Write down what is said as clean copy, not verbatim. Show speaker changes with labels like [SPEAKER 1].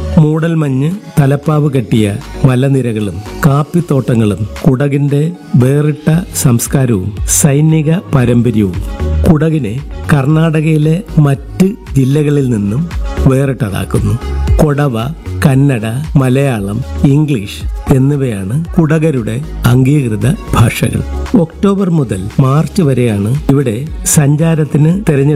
[SPEAKER 1] മൂടൽമഞ്ഞ് തലപ്പാവ് കെട്ടിയ മലനിരകളും കാപ്പിത്തോട്ടങ്ങളും കുടകിന്റെ വേറിട്ട സംസ്കാരവും സൈനിക പാരമ്പര്യവും കുടകിനെ കർണാടകയിലെ മറ്റ് ജില്ലകളിൽ നിന്നും വേറിട്ടതാക്കുന്നു. കൊടവ, കന്നഡ, മലയാളം, ഇംഗ്ലീഷ് എന്നിവയാണ് കുടകരുടെ അംഗീകൃത ഭാഷകൾ. ഒക്ടോബർ മുതൽ മാർച്ച് വരെയാണ് ഇവിടെ സഞ്ചാരത്തിന് തിരഞ്ഞെടുത്ത